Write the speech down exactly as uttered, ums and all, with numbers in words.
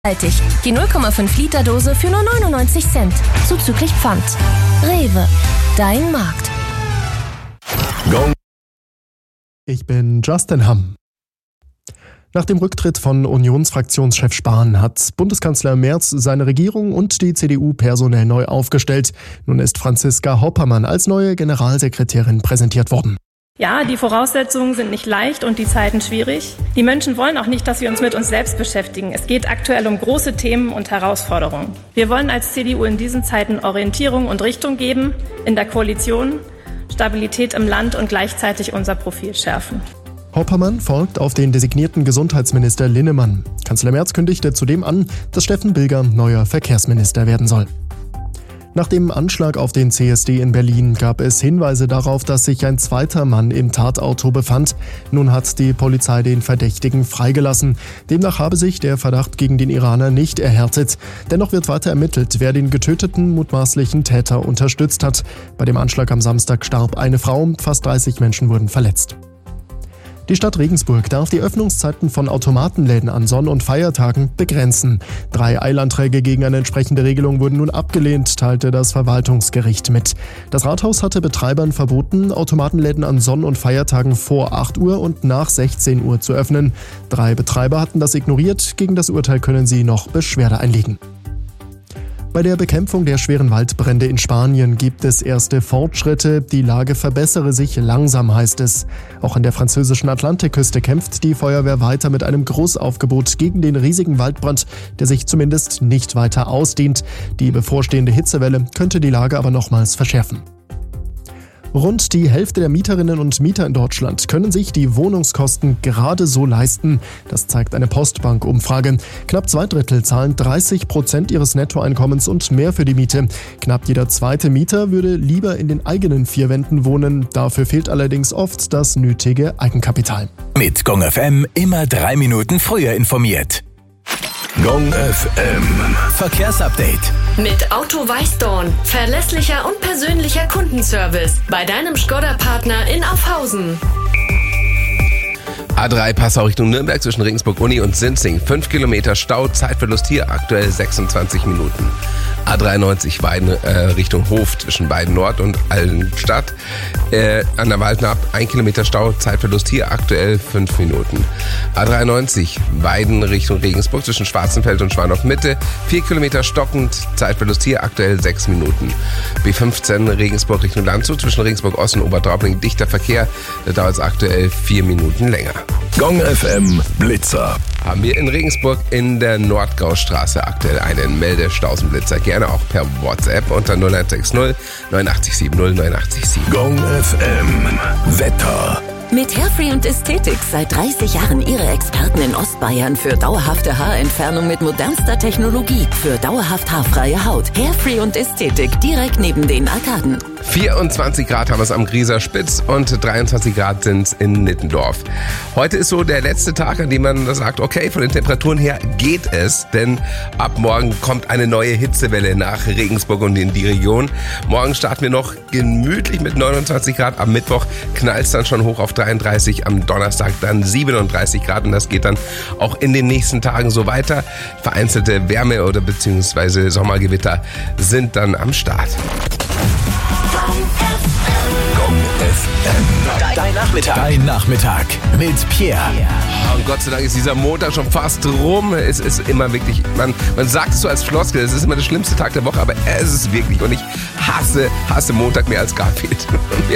Die null Komma fünf Liter Dose für nur neunundneunzig Cent, zuzüglich Pfand. Rewe, dein Markt. Ich bin Justin Hamm. Nach dem Rücktritt von Unionsfraktionschef Spahn hat Bundeskanzler Merz seine Regierung und die C D U personell neu aufgestellt. Nun ist Franziska Hoppermann als neue Generalsekretärin präsentiert worden. Ja, die Voraussetzungen sind nicht leicht und die Zeiten schwierig. Die Menschen wollen auch nicht, dass wir uns mit uns selbst beschäftigen. Es geht aktuell um große Themen und Herausforderungen. Wir wollen als C D U in diesen Zeiten Orientierung und Richtung geben, in der Koalition, Stabilität im Land und gleichzeitig unser Profil schärfen. Hoppermann folgt auf den designierten Gesundheitsminister Linnemann. Kanzler Merz kündigte zudem an, dass Steffen Bilger neuer Verkehrsminister werden soll. Nach dem Anschlag auf den C S D in Berlin gab es Hinweise darauf, dass sich ein zweiter Mann im Tatauto befand. Nun hat die Polizei den Verdächtigen freigelassen. Demnach habe sich der Verdacht gegen den Iraner nicht erhärtet. Dennoch wird weiter ermittelt, wer den getöteten mutmaßlichen Täter unterstützt hat. Bei dem Anschlag am Samstag starb eine Frau, fast dreißig Menschen wurden verletzt. Die Stadt Regensburg darf die Öffnungszeiten von Automatenläden an Sonn- und Feiertagen begrenzen. Drei Eilanträge gegen eine entsprechende Regelung wurden nun abgelehnt, teilte das Verwaltungsgericht mit. Das Rathaus hatte Betreibern verboten, Automatenläden an Sonn- und Feiertagen vor acht Uhr und nach sechzehn Uhr zu öffnen. Drei Betreiber hatten das ignoriert. Gegen das Urteil können sie noch Beschwerde einlegen. Bei der Bekämpfung der schweren Waldbrände in Spanien gibt es erste Fortschritte. Die Lage verbessere sich langsam, heißt es. Auch an der französischen Atlantikküste kämpft die Feuerwehr weiter mit einem Großaufgebot gegen den riesigen Waldbrand, der sich zumindest nicht weiter ausdehnt. Die bevorstehende Hitzewelle könnte die Lage aber nochmals verschärfen. Rund die Hälfte der Mieterinnen und Mieter in Deutschland können sich die Wohnungskosten gerade so leisten. Das zeigt eine Postbank-Umfrage. Knapp zwei Drittel zahlen dreißig Prozent ihres Nettoeinkommens und mehr für die Miete. Knapp jeder zweite Mieter würde lieber in den eigenen vier Wänden wohnen. Dafür fehlt allerdings oft das nötige Eigenkapital. Mit Gong F M immer drei Minuten früher informiert. Gong F M Verkehrsupdate. Mit Auto Weißdorn. Verlässlicher und persönlicher Kundenservice bei deinem Škoda-Partner in Aufhausen. A drei Passau Richtung Nürnberg zwischen Regensburg Uni und Sinzing. fünf Kilometer Stau, Zeitverlust hier aktuell sechsundzwanzig Minuten. A dreiundneunzig Weiden äh, Richtung Hof zwischen Weiden Nord und Allenstadt. Äh, an der Waldnaab ein Kilometer Stau, Zeitverlust hier aktuell fünf Minuten. A dreiundneunzig Weiden Richtung Regensburg zwischen Schwarzenfeld und Schwandorf Mitte. vier Kilometer stockend, Zeitverlust hier aktuell sechs Minuten. B fünfzehn Regensburg Richtung Landshut zwischen Regensburg Ost und Obertraubling dichter Verkehr. Da dauert es aktuell vier Minuten länger. Gong F M Blitzer. Haben wir in Regensburg in der Nordgaustraße aktuell einen Meldestausenblitzer. Gerne auch per WhatsApp unter null eins sechs null neun acht sieben null neun acht sieben. Gong F M Wetter. Mit Hairfree und Ästhetik seit dreißig Jahren Ihre Experten in Ostbayern für dauerhafte Haarentfernung mit modernster Technologie. Für dauerhaft haarfreie Haut. Hairfree und Ästhetik direkt neben den Arkaden. vierundzwanzig Grad haben wir es am Grieser Spitz und dreiundzwanzig Grad sind es in Nittendorf. Heute ist so der letzte Tag, an dem man sagt, okay, von den Temperaturen her geht es, denn ab morgen kommt eine neue Hitzewelle nach Regensburg und in die Region. Morgen starten wir noch gemütlich mit neunundzwanzig Grad, am Mittwoch knallt es dann schon hoch auf dreiunddreißig, am Donnerstag dann siebenunddreißig Grad und das geht dann auch in den nächsten Tagen so weiter. Vereinzelte Wärme- oder beziehungsweise Sommergewitter sind dann am Start. Gong F M. Dein Nachmittag. Dein Nachmittag mit Pierre. Und Gott sei Dank ist dieser Montag schon fast rum. Es ist immer wirklich, man, man sagt es so als Floskel, es ist immer der schlimmste Tag der Woche, aber es ist wirklich. Und ich hasse, hasse Montag mehr als Garfield.